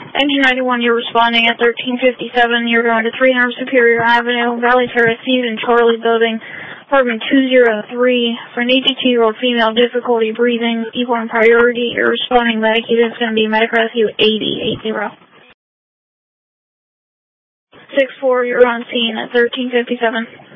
Engine 91, you're responding at 1357. You're going to 300 Superior Avenue, Valley Terrace, Fusion, Charlie Building, apartment 203. For an 82-year-old female, difficulty breathing, equal priority. You're responding medic. It's going to be medic rescue 80. 6-4, you're on scene at 1357.